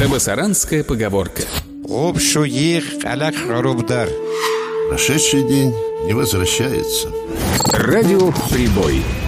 Табасаранская поговорка. Прошедший день не возвращается. Радио «Прибой».